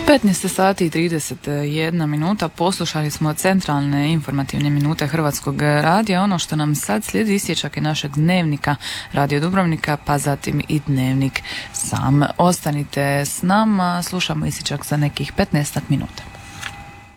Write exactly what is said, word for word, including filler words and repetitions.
petnaest sati i trideset jedna minuta, poslušali smo centralne informativne minute Hrvatskog radija. Ono što nam sad slijedi isječak je našeg dnevnika Radio Dubrovnika, pa zatim i dnevnik sam. Ostanite s nama, slušamo isječak za nekih petnaest minuta.